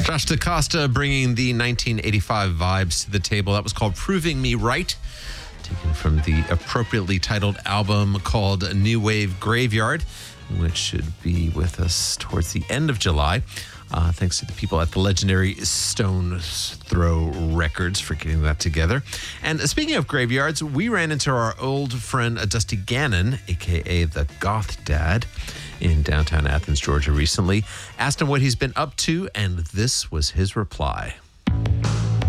Josh DaCosta bringing the 1985 vibes to the table. That was called Proving Me Right, taken from the appropriately titled album called New Wave Graveyard, which should be with us towards the end of July. Thanks to the people at the legendary Stone's Throw Records for getting that together. And speaking of graveyards, we ran into our old friend Dusty Gannon, a.k.a. the Goth Dad, in downtown Athens, Georgia recently. Asked him what he's been up to, and this was his reply.